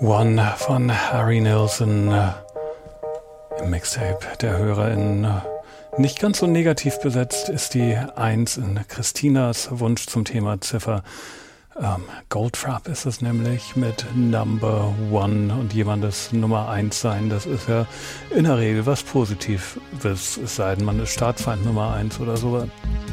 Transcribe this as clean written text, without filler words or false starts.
One von Harry Nilsson im Mixtape der HörerInnen. Nicht ganz so negativ besetzt ist die 1 in Christinas Wunsch zum Thema Ziffer. Goldfrapp ist es nämlich mit Number One und jemandes Nummer 1 sein. Das ist ja in der Regel was Positives, es sei denn, man ist Staatsfeind Nummer 1 oder sowas.